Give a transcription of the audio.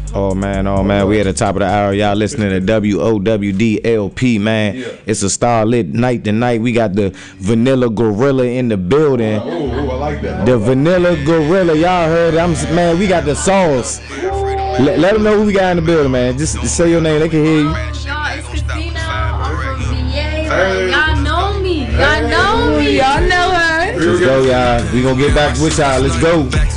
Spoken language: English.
Oh man, we at the top of the hour. Y'all listening to WOWDLP, man. Yeah. It's a star-lit night tonight. We got the Vanilla Gorilla in the building. I like that. The Vanilla Gorilla, y'all heard it. Man, we got the sauce. Let them know who we got in the building, man. Just say your name, they can hear you. Y'all, it's Christina. I'm from VA. Y'all know me. Y'all know me. Y'all know her. Let's go, y'all. We gonna get back with y'all. Let's go.